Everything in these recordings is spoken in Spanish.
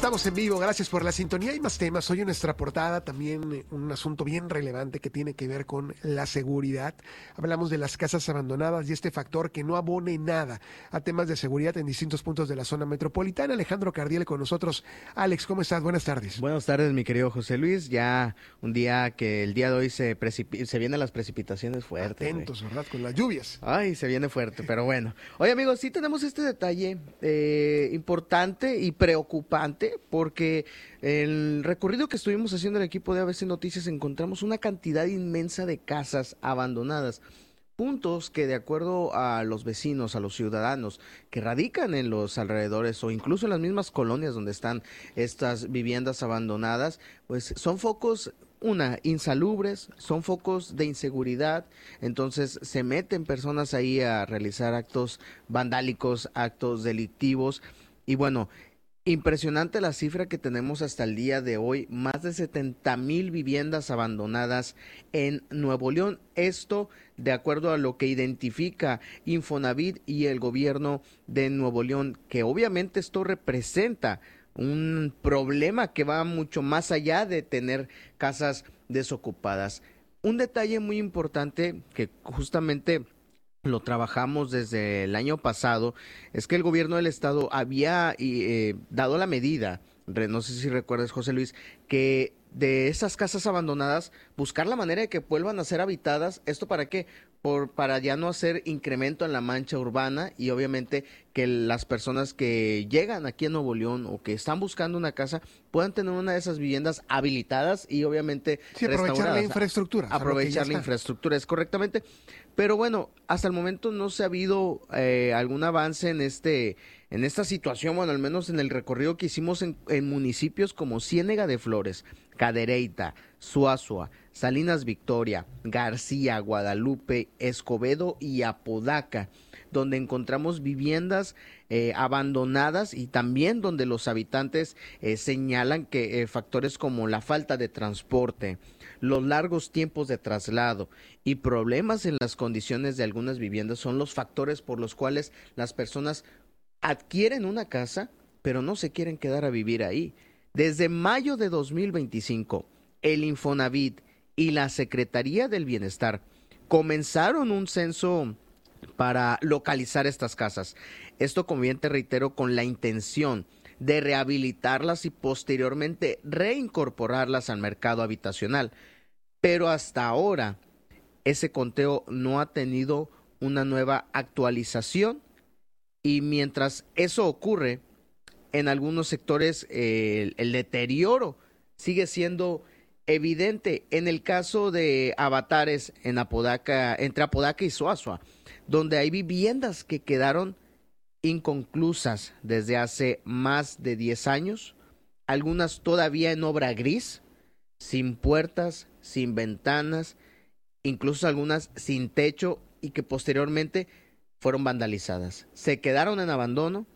Estamos en vivo, gracias por la sintonía. Hay más temas. Hoy en nuestra portada también un asunto bien relevante que tiene que ver con la seguridad. Hablamos de las casas abandonadas y este factor que no abone nada a temas de seguridad en distintos puntos de la zona metropolitana. Alejandro Cardiel con nosotros. Alex, ¿cómo estás? Buenas tardes. Buenas tardes, mi querido José Luis. Ya un día que el día de hoy se vienen las precipitaciones fuertes. Atentos, ¿verdad? Con las lluvias. Ay, se viene fuerte, pero bueno. Oye, amigos, sí tenemos este detalle importante y preocupante porque el recorrido que estuvimos haciendo el equipo de ABC Noticias encontramos una cantidad inmensa de casas abandonadas. Puntos que de acuerdo a los vecinos, a los ciudadanos que radican en los alrededores o incluso en las mismas colonias donde están estas viviendas abandonadas, pues son focos insalubres, son focos de inseguridad, entonces se meten personas ahí a realizar actos vandálicos, actos delictivos y bueno, impresionante la cifra que tenemos hasta el día de hoy, más de 70,000 viviendas abandonadas en Nuevo León. Esto de acuerdo a lo que identifica Infonavit y el gobierno de Nuevo León, que obviamente esto representa un problema que va mucho más allá de tener casas desocupadas. Un detalle muy importante que justamente lo trabajamos desde el año pasado, es que el gobierno del estado había dado la medida, no sé si recuerdas, José Luis, que de esas casas abandonadas, buscar la manera de que vuelvan a ser habitadas. ¿Esto para qué? Para ya no hacer incremento en la mancha urbana y obviamente que las personas que llegan aquí a Nuevo León o que están buscando una casa puedan tener una de esas viviendas habilitadas y obviamente sí, aprovechar la infraestructura. Aprovechar la infraestructura, es correctamente. Pero bueno, hasta el momento no se ha habido algún avance en esta situación, bueno, al menos en el recorrido que hicimos en municipios como Ciénega de Flores, Cadereyta, Suazua, Salinas Victoria, García, Guadalupe, Escobedo y Apodaca, donde encontramos viviendas abandonadas y también donde los habitantes señalan que factores como la falta de transporte, los largos tiempos de traslado y problemas en las condiciones de algunas viviendas son los factores por los cuales las personas adquieren una casa, pero no se quieren quedar a vivir ahí. Desde mayo de 2025, el Infonavit y la Secretaría del Bienestar comenzaron un censo para localizar estas casas. Esto, como bien te reitero, con la intención de rehabilitarlas y posteriormente reincorporarlas al mercado habitacional. Pero hasta ahora, ese conteo no ha tenido una nueva actualización y mientras eso ocurre, en algunos sectores el deterioro sigue siendo evidente. En el caso de Avatares, en Apodaca, entre Apodaca y Suazua, donde hay viviendas que quedaron inconclusas desde hace más de 10 años, algunas todavía en obra gris, sin puertas, sin ventanas, incluso algunas sin techo y que posteriormente fueron vandalizadas. Se quedaron en abandono,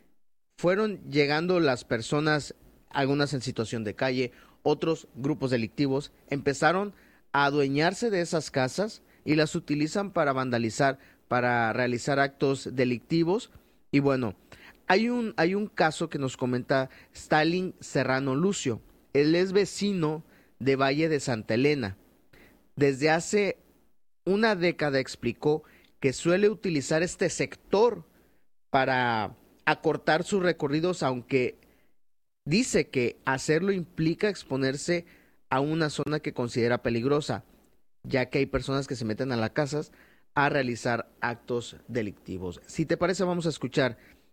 fueron llegando las personas, algunas en situación de calle, otros grupos delictivos, empezaron a adueñarse de esas casas y las utilizan para vandalizar, para realizar actos delictivos. Y bueno, hay un caso que nos comenta Stalin Serrano Lucio. Él es vecino de Valle de Santa Elena. Desde hace una década explicó que suele utilizar este sector para acortar sus recorridos, aunque dice que hacerlo implica exponerse a una zona que considera peligrosa, ya que hay personas que se meten a las casas a realizar actos delictivos. Si te parece, vamos a escuchar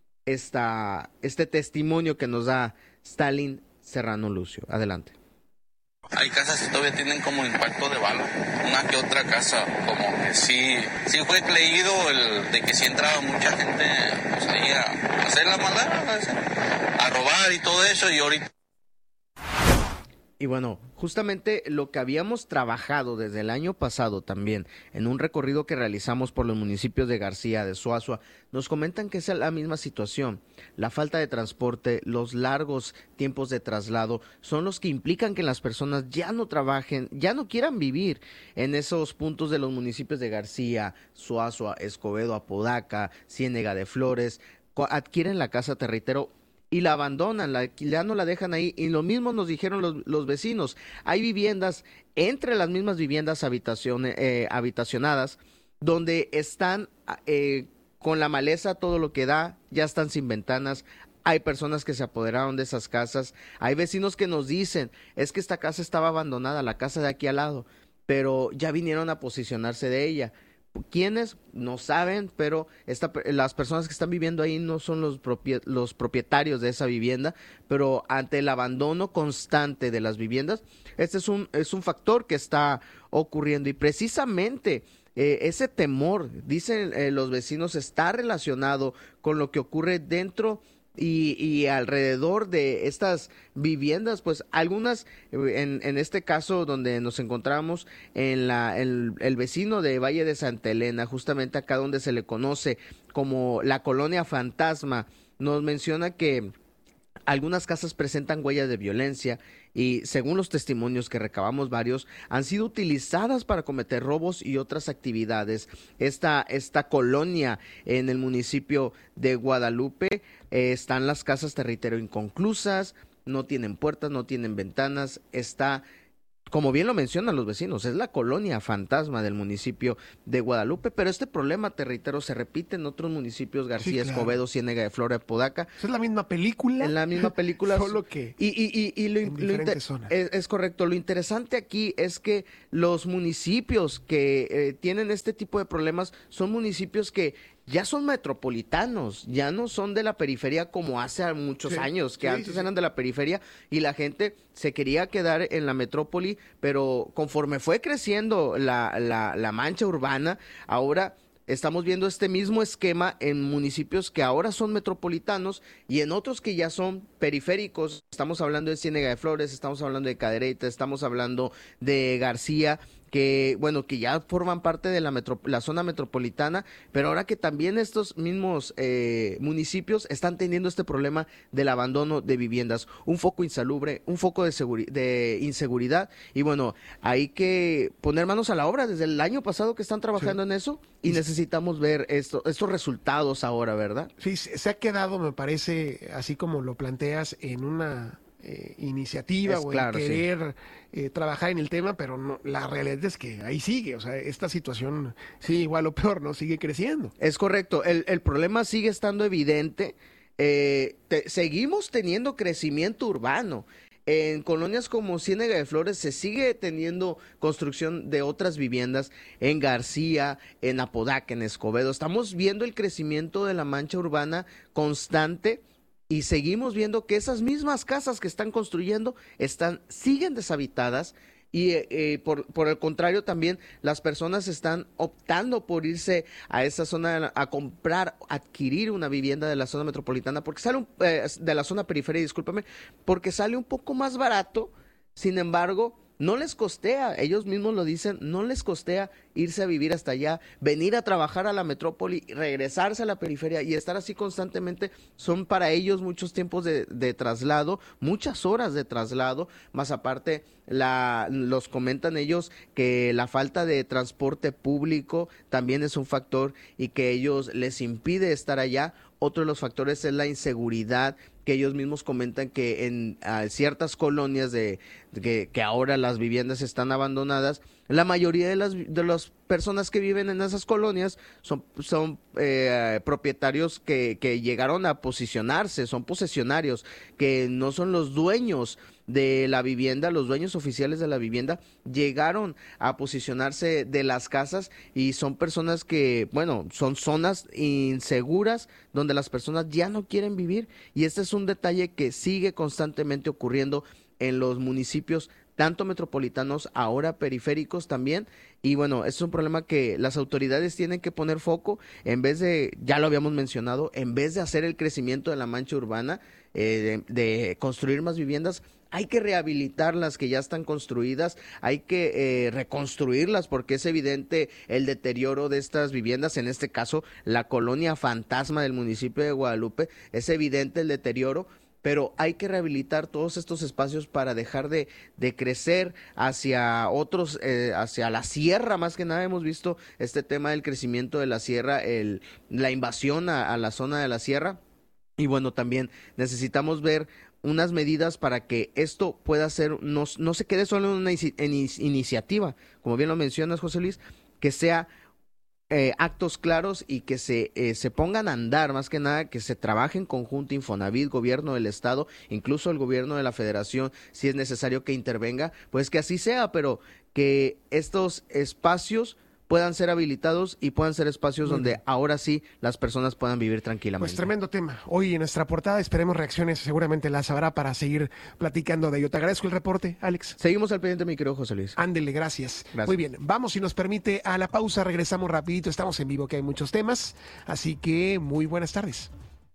este testimonio que nos da Stalin Serrano Lucio. Adelante. Hay casas que todavía tienen como impacto de bala, una que otra casa, como que sí fue leído el de que sí entraba mucha gente pues, ahí a hacer la maldad, a robar y todo eso, y ahorita. Y bueno, justamente lo que habíamos trabajado desde el año pasado también, en un recorrido que realizamos por los municipios de García, de Suazua, nos comentan que es la misma situación. La falta de transporte, los largos tiempos de traslado, son los que implican que las personas ya no trabajen, ya no quieran vivir en esos puntos de los municipios de García, Suazua, Escobedo, Apodaca, Ciénega de Flores, adquieren la casa, te reitero, y la abandonan, ya no la dejan ahí. Y lo mismo nos dijeron los vecinos. Hay viviendas, entre las mismas viviendas habitacionadas, donde están con la maleza todo lo que da, ya están sin ventanas. Hay personas que se apoderaron de esas casas. Hay vecinos que nos dicen, es que esta casa estaba abandonada, la casa de aquí al lado, pero ya vinieron a posicionarse de ella. ¿Quiénes? No saben, pero las personas que están viviendo ahí no son los propietarios de esa vivienda, pero ante el abandono constante de las viviendas, este es un factor que está ocurriendo y precisamente ese temor, dicen los vecinos, está relacionado con lo que ocurre dentro y alrededor de estas viviendas, pues algunas, en este caso donde nos encontramos, el vecino de Valle de Santa Elena, justamente acá donde se le conoce como la colonia fantasma, nos menciona que algunas casas presentan huellas de violencia y, según los testimonios que recabamos varios, han sido utilizadas para cometer robos y otras actividades. Esta colonia en el municipio de Guadalupe, están las casas, te reitero, inconclusas, no tienen puertas, no tienen ventanas, está, como bien lo mencionan los vecinos, es la colonia fantasma del municipio de Guadalupe, pero este problema, te reitero, se repite en otros municipios, García, sí, claro. Escobedo, Ciénega de Flora, Apodaca. Es la misma película. En la misma película. Solo que en diferentes zonas. Es correcto. Lo interesante aquí es que los municipios que tienen este tipo de problemas son municipios que ya son metropolitanos, ya no son de la periferia como hace muchos años, que antes eran de la periferia y la gente se quería quedar en la metrópoli, pero conforme fue creciendo la mancha urbana, ahora estamos viendo este mismo esquema en municipios que ahora son metropolitanos y en otros que ya son periféricos. Estamos hablando de Ciénega de Flores, estamos hablando de Cadereyta, estamos hablando de García, que ya forman parte de la zona metropolitana, pero ahora que también estos mismos municipios están teniendo este problema del abandono de viviendas, un foco insalubre, un foco de inseguridad, y bueno, hay que poner manos a la obra. Desde el año pasado que están trabajando en eso y necesitamos ver estos resultados ahora, ¿verdad? Sí, se ha quedado, me parece, así como lo planteas, en una iniciativa o en querer trabajar en el tema, pero no, la realidad es que ahí sigue, o sea, esta situación sigue igual o peor, ¿no? Sigue creciendo. Es correcto, el problema sigue estando evidente, seguimos teniendo crecimiento urbano. En colonias como Ciénega de Flores se sigue teniendo construcción de otras viviendas, en García, en Apodaca, en Escobedo. Estamos viendo el crecimiento de la mancha urbana constante. Y seguimos viendo que esas mismas casas que están construyendo siguen deshabitadas y por el contrario también las personas están optando por irse a esa zona a adquirir una vivienda de la zona metropolitana porque de la zona periferia, discúlpame, porque sale un poco más barato. Sin embargo, no les costea, ellos mismos lo dicen, no les costea irse a vivir hasta allá, venir a trabajar a la metrópoli, regresarse a la periferia y estar así constantemente. Son para ellos muchos tiempos de traslado, muchas horas de traslado, más aparte los comentan ellos que la falta de transporte público también es un factor y que ellos les impide estar allá. Otro de los factores es la inseguridad, que ellos mismos comentan que en ciertas colonias que ahora las viviendas están abandonadas, la mayoría de las personas que viven en esas colonias son propietarios que llegaron a posicionarse, son posesionarios, que no son los dueños de la vivienda, los dueños oficiales de la vivienda llegaron a posicionarse de las casas y son personas que, son zonas inseguras donde las personas ya no quieren vivir y este es un detalle que sigue constantemente ocurriendo en los municipios tanto metropolitanos, ahora periféricos también, y es un problema que las autoridades tienen que poner foco, en vez de, ya lo habíamos mencionado, en vez de hacer el crecimiento de la mancha urbana, de construir más viviendas, hay que rehabilitar las que ya están construidas, hay que reconstruirlas porque es evidente el deterioro de estas viviendas, en este caso la colonia fantasma del municipio de Guadalupe, es evidente el deterioro, pero hay que rehabilitar todos estos espacios para dejar de crecer hacia otros, hacia la sierra. Más que nada hemos visto este tema del crecimiento de la sierra, la invasión a la zona de la sierra. Y bueno, también necesitamos ver unas medidas para que esto pueda ser, no se quede solo en una iniciativa, como bien lo mencionas, José Luis, que sea actos claros y que se pongan a andar, más que nada, que se trabaje en conjunto Infonavit, gobierno del estado, incluso el gobierno de la federación, si es necesario que intervenga, pues que así sea, pero que estos espacios puedan ser habilitados y puedan ser espacios donde ahora sí las personas puedan vivir tranquilamente. Pues tremendo tema. Hoy en nuestra portada esperemos reacciones, seguramente las habrá para seguir platicando de ello. Te agradezco el reporte, Alex. Seguimos al pendiente, mi querido José Luis. Ándele, gracias. Muy bien, vamos, si nos permite, a la pausa, regresamos rapidito, estamos en vivo, que hay muchos temas, así que muy buenas tardes.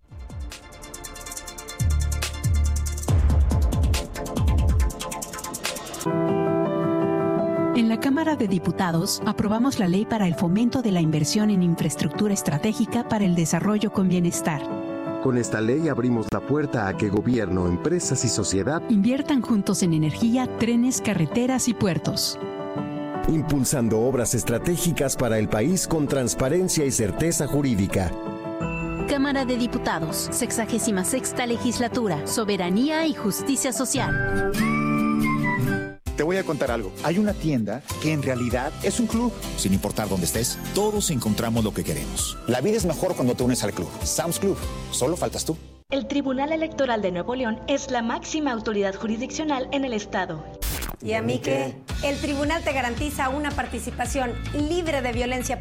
En la Cámara de Diputados aprobamos la ley para el fomento de la inversión en infraestructura estratégica para el desarrollo con bienestar. Con esta ley abrimos la puerta a que gobierno, empresas y sociedad inviertan juntos en energía, trenes, carreteras y puertos. Impulsando obras estratégicas para el país con transparencia y certeza jurídica. Cámara de Diputados, 66ª Legislatura, Soberanía y Justicia Social. Te voy a contar algo. Hay una tienda que en realidad es un club. Sin importar dónde estés, todos encontramos lo que queremos. La vida es mejor cuando te unes al club. Sam's Club. Solo faltas tú. El Tribunal Electoral de Nuevo León es la máxima autoridad jurisdiccional en el estado. ¿Y a mí qué? El tribunal te garantiza una participación libre de violencia